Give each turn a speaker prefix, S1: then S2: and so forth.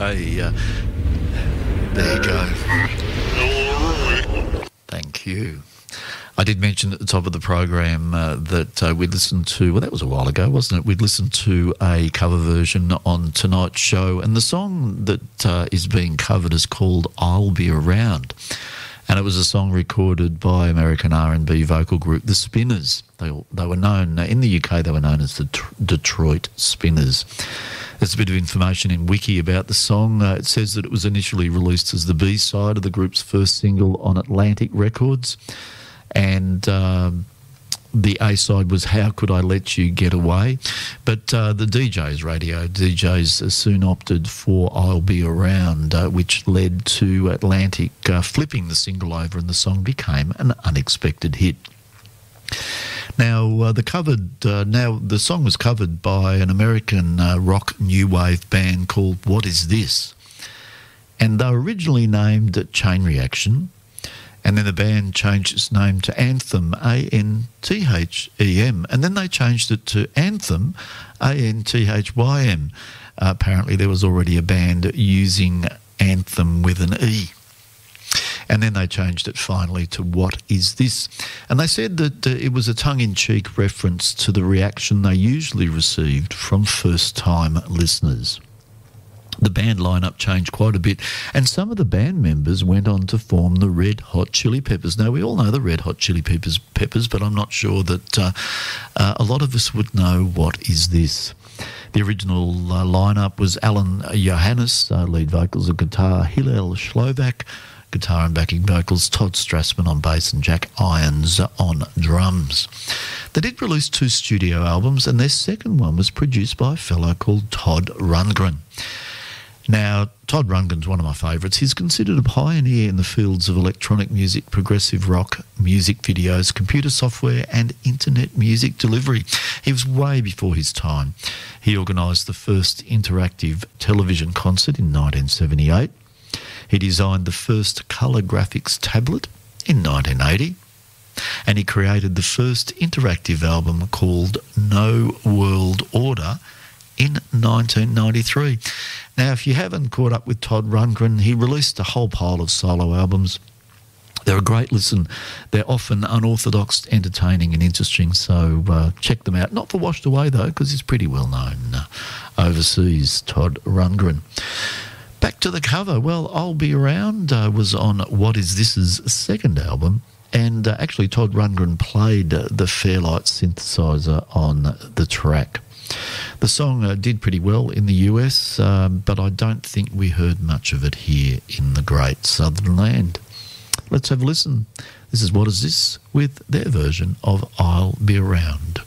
S1: Okay, there you go. Thank you. I did mention at the top of the program that we'd listened to, well, that was a while ago, wasn't it? We'd listened to a cover version on tonight's show, and the song that is being covered is called I'll Be Around. And it was a song recorded by American R&B vocal group The Spinners. They were known, in the UK, they were known as the Detroit Spinners. There's a bit of information in Wiki about the song. It says that it was initially released as the B-side of the group's first single on Atlantic Records. And the A-side was How Could I Let You Get Away? But the radio DJs soon opted for I'll Be Around, which led to Atlantic flipping the single over, and the song became an unexpected hit. Now, the song was covered by an American rock new wave band called What Is This? And they were originally named Chain Reaction, and then the band changed its name to Anthem, A-N-T-H-E-M, and then they changed it to Anthem, A-N-T-H-Y-M. Apparently there was already a band using Anthem with an E. And then they changed it finally to What Is This? And they said that it was a tongue-in-cheek reference to the reaction they usually received from first-time listeners. The band lineup changed quite a bit, and some of the band members went on to form the Red Hot Chili Peppers. Now, we all know the Red Hot Chili Peppers, but I'm not sure that a lot of us would know What Is This? The original lineup was Alan Johannes, lead vocals and guitar, Hillel Slovak, guitar and backing vocals, Todd Strassman on bass, and Jack Irons on drums. They did release 2 studio albums, and their second one was produced by a fellow called Todd Rundgren. Now, Todd Rundgren's one of my favourites. He's considered a pioneer in the fields of electronic music, progressive rock, music videos, computer software and internet music delivery. He was way before his time. He organised the first interactive television concert in 1978. He designed the first colour graphics tablet in 1980. And he created the first interactive album called No World Order in 1993. Now, if you haven't caught up with Todd Rundgren, he released a whole pile of solo albums. They're a great listen. They're often unorthodox, entertaining and interesting, so check them out. Not for Washed Away, though, because he's pretty well known overseas, Todd Rundgren. Back to the cover. Well, I'll Be Around was on What Is This's second album, and actually Todd Rundgren played the Fairlight synthesizer on the track. The song did pretty well in the US, but I don't think we heard much of it here in the great southern land. Let's have a listen. This is What Is This with their version of I'll Be Around.